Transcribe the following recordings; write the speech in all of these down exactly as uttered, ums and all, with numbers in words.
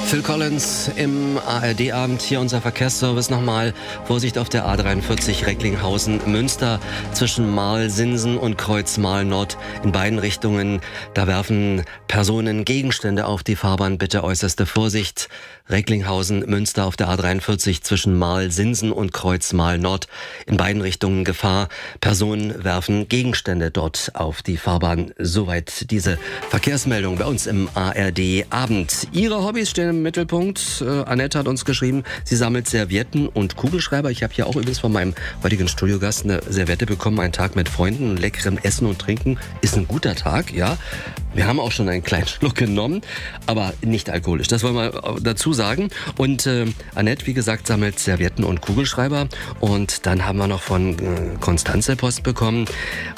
Phil Collins im A R D-Abend. Hier unser Verkehrsservice nochmal. Vorsicht auf der A dreiundvierzig Recklinghausen-Münster zwischen Marl-Sinsen und Kreuz-Marl-Nord in beiden Richtungen. Da werfen Personen Gegenstände auf die Fahrbahn. Bitte äußerste Vorsicht. Recklinghausen-Münster auf der A dreiundvierzig zwischen Marl-Sinsen und Kreuz-Marl-Nord in beiden Richtungen Gefahr. Personen werfen Gegenstände dort auf die Fahrbahn. Soweit diese Verkehrsmeldung bei uns im A R D-Abend. Ihre Hobbys stehen im Mittelpunkt. Äh, Annette hat uns geschrieben, sie sammelt Servietten und Kugelschreiber. Ich habe hier auch übrigens von meinem heutigen Studiogast eine Serviette bekommen. Ein Tag mit Freunden, leckerem Essen und Trinken ist ein guter Tag, ja. Wir haben auch schon einen kleinen Schluck genommen, aber nicht alkoholisch. Das wollen wir dazu sagen. Und äh, Annette, wie gesagt, sammelt Servietten und Kugelschreiber. Und dann haben wir noch von äh, Konstanze Post bekommen.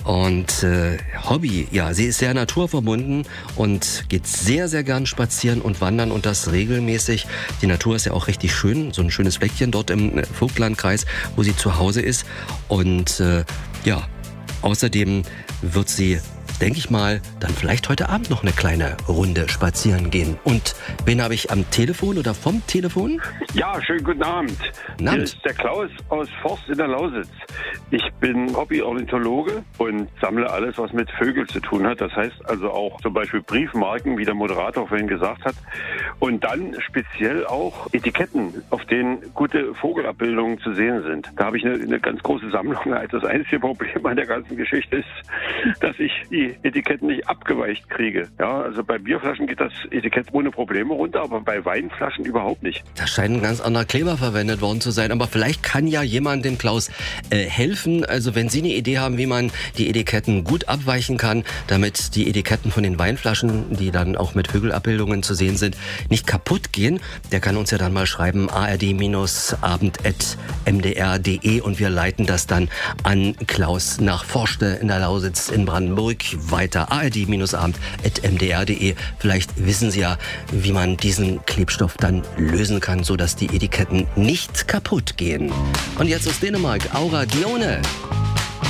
Und äh, Hobby, ja, sie ist sehr naturverbunden und geht sehr, sehr gern spazieren und wandern und das regelmäßig. Die Natur ist ja auch richtig schön. So ein schönes Fleckchen dort im Vogtlandkreis, wo sie zu Hause ist. Und äh, ja, außerdem wird sie, denke ich mal, dann vielleicht heute Abend noch eine kleine Runde spazieren gehen. Und wen habe ich am Telefon oder vom Telefon? Ja, schönen guten Abend. Guten Abend. Hier ist der Klaus aus Forst in der Lausitz. Ich bin Hobby-Ornithologe und sammle alles, was mit Vögeln zu tun hat. Das heißt also auch zum Beispiel Briefmarken, wie der Moderator vorhin gesagt hat. Und dann speziell auch Etiketten, auf denen gute Vogelabbildungen zu sehen sind. Da habe ich eine, eine ganz große Sammlung. Das einzige Problem an der ganzen Geschichte ist, dass ich die Etiketten nicht abgeweicht kriege. Ja, also bei Bierflaschen geht das Etikett ohne Probleme runter, aber bei Weinflaschen überhaupt nicht. Da scheint ein ganz anderer Kleber verwendet worden zu sein, aber vielleicht kann ja jemand dem Klaus äh, helfen. Also wenn Sie eine Idee haben, wie man die Etiketten gut abweichen kann, damit die Etiketten von den Weinflaschen, die dann auch mit Vögelabbildungen zu sehen sind, nicht kaputt gehen, der kann uns ja dann mal schreiben, a r d abend at m d r punkt d e und wir leiten das dann an Klaus nach Forste in der Lausitz in Brandenburg weiter. a r d abend at m d r punkt d e. Vielleicht wissen Sie ja, wie man diesen Klebstoff dann lösen kann, sodass die Etiketten nicht kaputt gehen. Und jetzt aus Dänemark, Aura Dione.